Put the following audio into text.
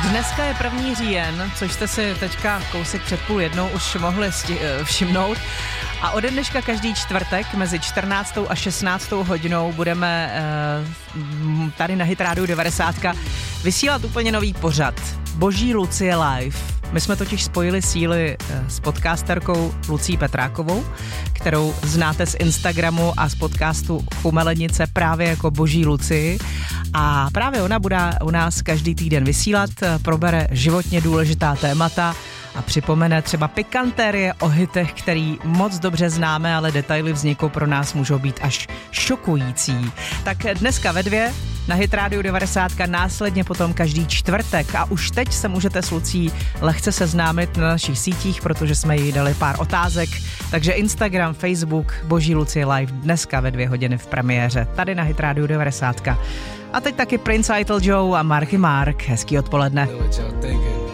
Dneska je 1. říjen, což jste si teďka kousek před 12:30 už mohli všimnout. A ode dneška každý čtvrtek mezi 14. a 16. hodinou budeme tady na Hit Radio 90 vysílat úplně nový pořad. Boží Lucie Live. My jsme totiž spojili síly s podcasterkou Lucí Petrákovou, kterou znáte z Instagramu a z podcastu Chumelenice právě jako Boží Lucii. A právě ona bude u nás každý týden vysílat, probere životně důležitá témata a připomene třeba pikantérie o hitech, který moc dobře známe, ale detaily vzniku pro nás můžou být až šokující. Tak dneska ve 2 na Hit Radio 90, následně potom každý čtvrtek. A už teď se můžete s Lucí lehce seznámit na našich sítích, protože jsme jí dali pár otázek. Takže Instagram, Facebook, Boží Lucie Live dneska ve 2 hodiny v premiéře. Tady na Hit Radio 90. A teď taky Prince, Idol Joe a Marky Mark. Hezký odpoledne.